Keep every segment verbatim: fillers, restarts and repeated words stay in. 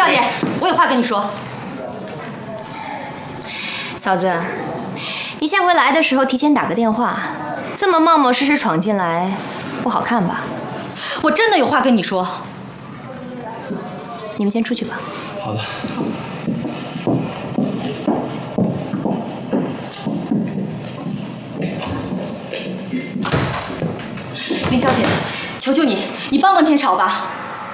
小姐，我有话跟你说。 嫂子，你下回来的时候提前打个电话，这么冒冒失失闯进来，不好看吧？ 我真的有话跟你说。 你们先出去吧。 好的。 林小姐，求求你，你帮帮天朝吧。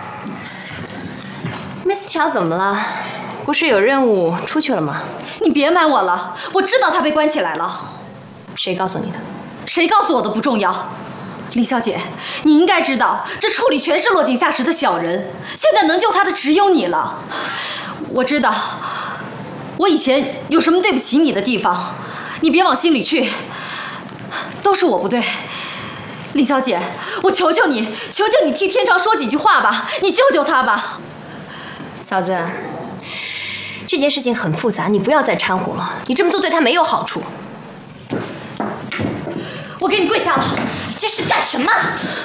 Miss 乔怎么了？不是有任务出去了吗？ 你别瞒我了，我知道她被关起来了。 谁告诉你的？ 谁告诉我的不重要。林小姐，你应该知道，这处里全是落井下石的小人，现在能救她的只有你了。我知道，我以前有什么对不起你的地方，你别往心里去，都是我不对。林小姐，我求求你，求求你替天朝说几句话吧，你救救他吧。 嫂子，这件事情很复杂，你不要再掺和了，你这么做对他没有好处。 我给你跪下了。 你这是干什么？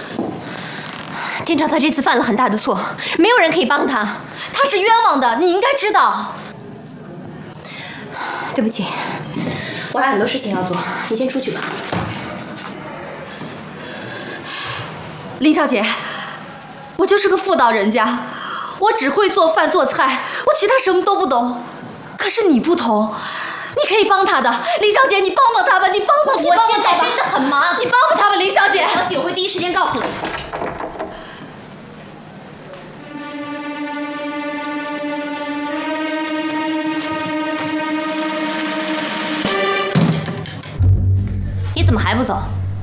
天朝他这次犯了很大的错，没有人可以帮他， 他是冤枉的，你应该知道。 对不起，我还有很多事情要做，你先出去吧。 林小姐，我就是个妇道人家，我只会做饭做菜，我其他什么都不懂。可是你不同，你可以帮他的，林小姐，你帮帮他吧，你帮帮他。 我现在真的很忙， 你帮帮他吧，林小姐。 消息我会第一时间告诉你。你怎么还不走？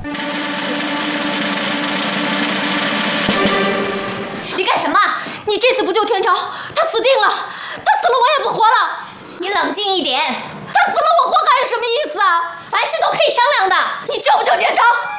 你干什么？ 你这次不救天朝，他死定了，他死了我也不活了。 你冷静一点。 他死了我活还有什么意思啊？ 凡事都可以商量的。 你救不救天朝？